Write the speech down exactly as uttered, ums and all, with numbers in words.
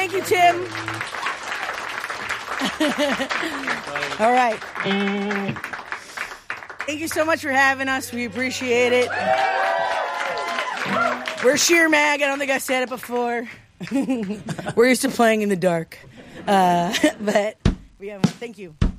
Thank you, Tim. All right. Thank you so much for having us. We appreciate it. We're Sheer Mag. I don't think I said it before. We're used to playing in the dark. Uh, but we have, thank you.